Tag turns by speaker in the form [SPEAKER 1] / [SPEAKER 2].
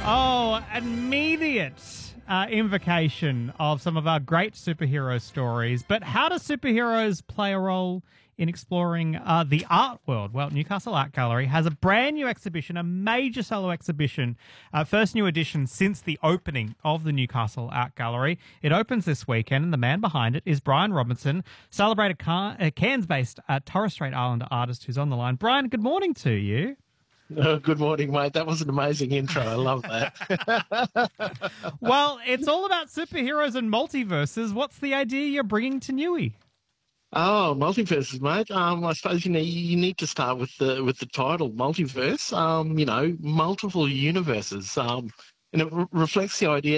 [SPEAKER 1] Oh, immediate invocation of some of our great superhero stories. But how do superheroes play a role in exploring the art world? Well, Newcastle Art Gallery has a brand new exhibition, a major solo exhibition, first new edition since the opening of the Newcastle Art Gallery. It opens this weekend, and the man behind it is Brian Robinson, celebrated Cairns-based Torres Strait Islander artist who's on the line. Brian, good morning to you.
[SPEAKER 2] Good morning, mate. That was an amazing intro. I love that.
[SPEAKER 1] Well, it's all about superheroes and multiverses. What's the idea you're bringing to Newey?
[SPEAKER 2] Oh, multiverses, mate. I suppose you need to start with the title, multiverse. Multiple universes. And it reflects the idea